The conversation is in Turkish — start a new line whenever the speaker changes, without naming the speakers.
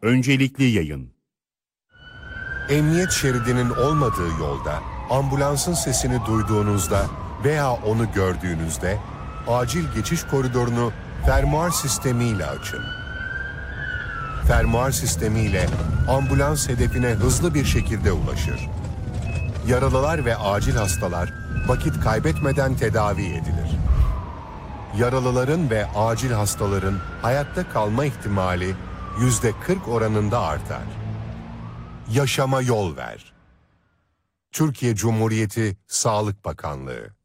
Öncelikli yayın.
Emniyet şeridinin olmadığı yolda ambulansın sesini duyduğunuzda veya onu gördüğünüzde acil geçiş koridorunu fermuar sistemiyle açın. Fermuar sistemiyle ambulans hedefine hızlı bir şekilde ulaşır. Yaralılar ve acil hastalar vakit kaybetmeden tedavi edilir. Yaralıların ve acil hastaların hayatta kalma ihtimali %40 oranında artar. Yaşama yol ver. Türkiye Cumhuriyeti Sağlık Bakanlığı.